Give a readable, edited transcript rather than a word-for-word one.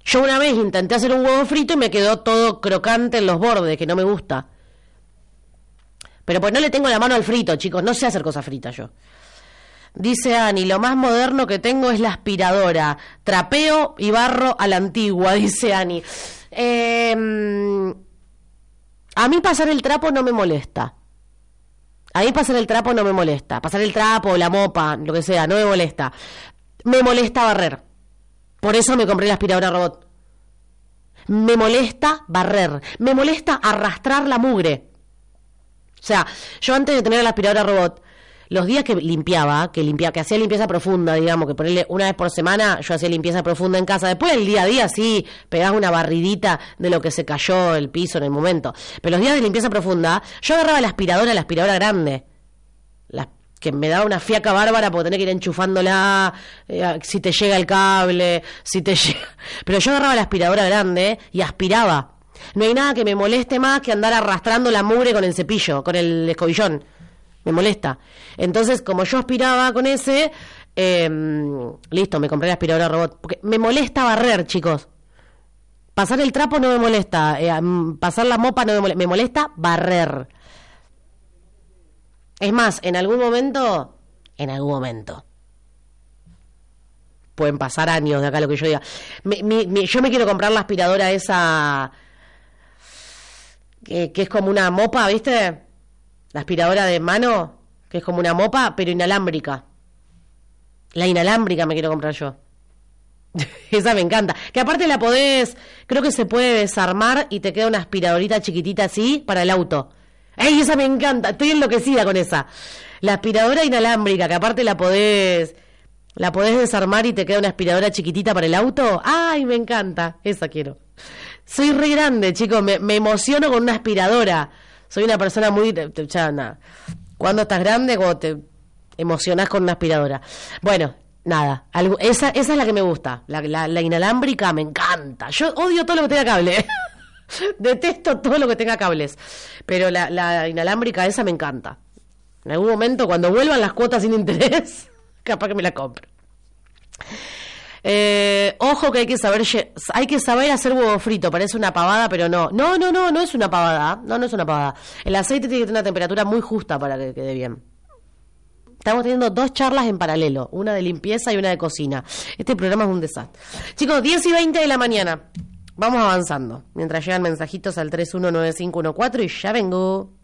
Yo una vez intenté hacer un huevo frito y me quedó todo crocante en los bordes, que no me gusta. Pero pues no le tengo la mano al frito, chicos, no sé hacer cosas fritas yo. Dice Ani, lo más moderno que tengo es la aspiradora. Trapeo y barro a la antigua, dice Ani. A mí pasar el trapo no me molesta. Pasar el trapo, la mopa, lo que sea, no me molesta. Me molesta barrer. Por eso me compré la aspiradora robot. Me molesta barrer. Me molesta arrastrar la mugre. O sea, yo antes de tener la aspiradora robot, los días que hacía limpieza profunda, digamos, que ponerle una vez por semana, yo hacía limpieza profunda en casa. Después el día a día sí, pegás una barridita de lo que se cayó el piso en el momento. Pero los días de limpieza profunda, yo agarraba la aspiradora grande, que me daba una fiaca bárbara porque tenía que ir enchufándola, si te llega el cable, pero yo agarraba la aspiradora grande y aspiraba. No hay nada que me moleste más que andar arrastrando la mugre con el cepillo, con el escobillón. Me molesta. Entonces, como yo aspiraba con ese, listo, me compré la aspiradora robot. Porque me molesta barrer, chicos. Pasar el trapo no me molesta. Pasar la mopa no me molesta barrer. Es más, en algún momento, pueden pasar años de acá lo que yo diga. Yo me quiero comprar la aspiradora esa, que es como una mopa, ¿viste? La aspiradora de mano, que es como una mopa, pero inalámbrica. La inalámbrica me quiero comprar yo. Esa me encanta. Que aparte creo que se puede desarmar y te queda una aspiradorita chiquitita así para el auto. ¡Ey, esa me encanta! Estoy enloquecida con esa. La aspiradora inalámbrica, que aparte la podés desarmar y te queda una aspiradora chiquitita para el auto. ¡Ay, me encanta! Esa quiero. Soy re grande, chicos. Me emociono con una aspiradora. Soy una persona muy... Cuando estás grande, cuando te emocionás con una aspiradora. Bueno, nada. Esa es la que me gusta. La inalámbrica me encanta. Yo odio todo lo que tenga cable. Detesto todo lo que tenga cables. Pero la inalámbrica esa me encanta. En algún momento, cuando vuelvan las cuotas sin interés, capaz que me la compro. Ojo que hay que saber hacer huevo frito. Parece una pavada, pero no es una pavada. No es una pavada. El aceite tiene que tener una temperatura muy justa para que quede bien. Estamos teniendo 2 charlas en paralelo, una de limpieza y una de cocina. Este programa es un desastre. Chicos, 10:20 de la mañana. Vamos avanzando mientras llegan mensajitos al 319514 y ya vengo.